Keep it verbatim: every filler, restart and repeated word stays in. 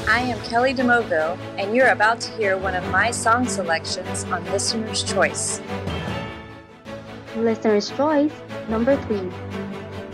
I am Kelly DeMoville, and you're about to hear one of my song selections on Listener's Choice. Listener's Choice number three.